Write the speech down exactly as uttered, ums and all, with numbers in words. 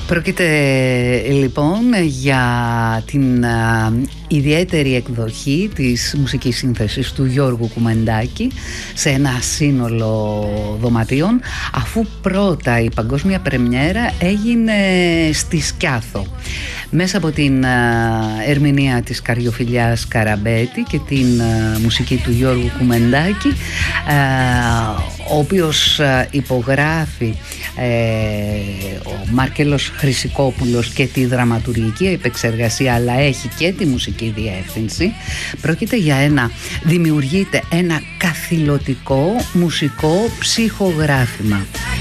Πρόκειται λοιπόν για την α, ιδιαίτερη εκδοχή της μουσικής σύνθεσης του Γιώργου Κουμεντάκη σε ένα σύνολο δωματίων, αφού πρώτα η παγκόσμια πρεμιέρα έγινε στη Σκιάθο μέσα από την α, ερμηνεία της Καριοφιλιάς Καραμπέτη και την α, μουσική του Γιώργου Κουμεντάκη, α, ο οποίος α, υπογράφει ε, ο Μάρκελος Χρυσικόπουλος και τη δραματουργική επεξεργασία, αλλά έχει και τη μουσική διεύθυνση. Πρόκειται για ένα, δημιουργείται ένα καθηλωτικό μουσικό ψυχογράφημα.